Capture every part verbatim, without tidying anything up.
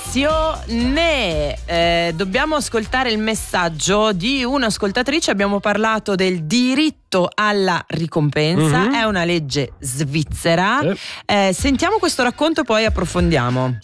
Attenzione, eh, dobbiamo ascoltare il messaggio di un'ascoltatrice. Abbiamo parlato del diritto alla ricompensa, mm-hmm. È una legge svizzera. eh. Eh, sentiamo questo racconto, poi approfondiamo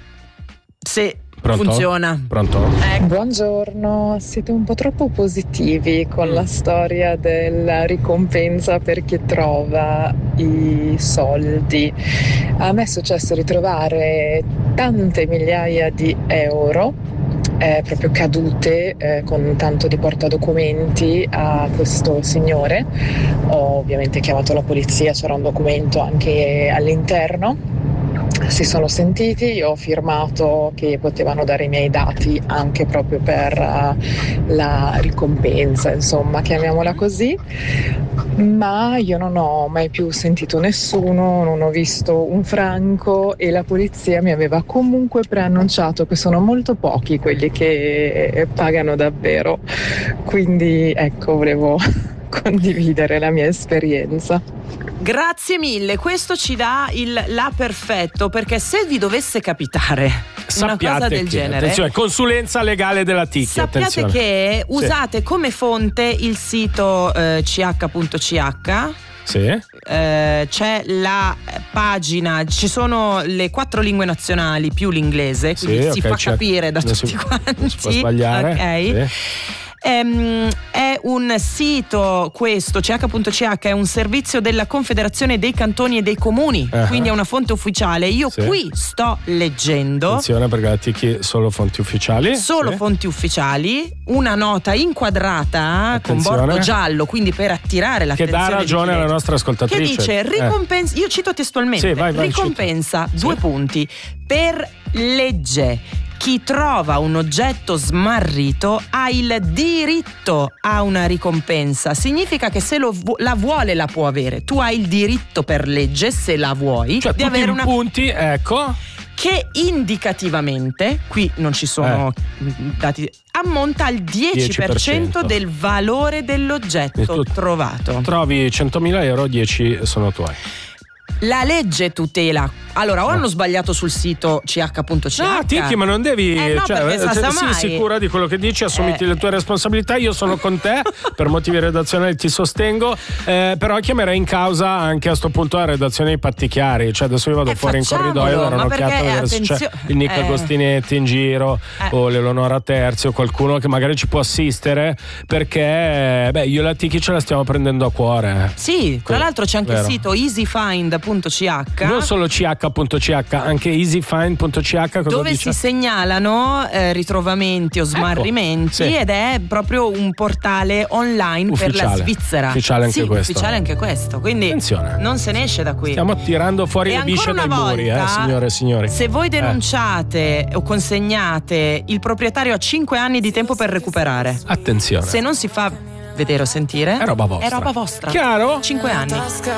se Pronto? funziona. Pronto? Ecco. Buongiorno, siete un po' troppo positivi con la storia della ricompensa per chi trova i soldi. A me è successo di trovare tante migliaia di euro eh, proprio cadute eh, con tanto di portadocumenti a questo signore. Ho ovviamente chiamato la polizia, c'era un documento anche all'interno. Si sono sentiti, io ho firmato che potevano dare i miei dati anche proprio per uh, la ricompensa, insomma, chiamiamola così, ma io non ho mai più sentito nessuno, non ho visto un franco e la polizia mi aveva comunque preannunciato che sono molto pochi quelli che pagano davvero, quindi ecco, volevo condividere la mia esperienza. Grazie mille, questo ci dà il la perfetto, perché se vi dovesse capitare sappiate una cosa del che, genere, attenzione, consulenza legale della T I C, sappiate attenzione. che sì. usate come fonte il sito eh, c h punto c h. Sì. Eh, c'è la pagina, ci sono le quattro lingue nazionali più l'inglese, quindi sì, si okay, fa c'è, capire da non tutti si, quanti. Non si può sbagliare. Ok. Sì. Ehm, è un sito, questo c h punto c h è un servizio della Confederazione dei Cantoni e dei Comuni, uh-huh. Quindi è una fonte ufficiale. Io sì. qui sto leggendo, attenzione perché la T I C solo fonti ufficiali, solo sì. fonti ufficiali, una nota inquadrata attenzione. con bordo giallo, quindi per attirare l'attenzione, che dà ragione alla nostra ascoltatrice, che dice ricompensa, eh. io cito testualmente, sì, vai, vai, ricompensa cita. due sì. punti per legge. Chi trova un oggetto smarrito ha il diritto a una ricompensa. Significa che se lo vu- la vuole la può avere. Tu hai il diritto per legge, se la vuoi, cioè, di tutti avere in una punti, ecco, che indicativamente, qui non ci sono eh. dati, ammonta al dieci per cento del valore dell'oggetto trovato. Trovi centomila euro, dieci sono tuoi. La legge tutela. Allora, o hanno sbagliato sul sito c h punto c h. No, Tiki, ma non devi. Eh no, cioè, perché cioè, sii sicura di quello che dici, assumiti eh. le tue responsabilità. Io sono con te, per motivi redazionali ti sostengo. Eh, però chiamerei in causa anche a sto punto la redazione dei patti chiari. Cioè, adesso io vado eh, fuori in corridoio, darò un'occhiata a vedere se c'è il Nick eh. Agostinetti in giro eh. o l'Eleonora Terzi o qualcuno che magari ci può assistere. Perché, beh, io e la Tiki ce la stiamo prendendo a cuore. Sì, tra l'altro c'è anche vero. il sito easyfind punto c h. Non solo c h punto c h, anche easyfind punto c h, dove dice? si segnalano eh, ritrovamenti o smarrimenti, ecco, sì. Ed è proprio un portale online ufficiale. Per la Svizzera. Ufficiale anche sì, questo. Ufficiale anche questo. Quindi attenzione. Non se ne esce da qui. Stiamo tirando fuori e le bisce dai volta, muri, eh, signore e signori. Se voi denunciate eh. o consegnate, il proprietario ha cinque anni di tempo per recuperare. Attenzione. Se non si fa vedere o sentire, è roba vostra. È roba vostra. Chiaro? cinque anni.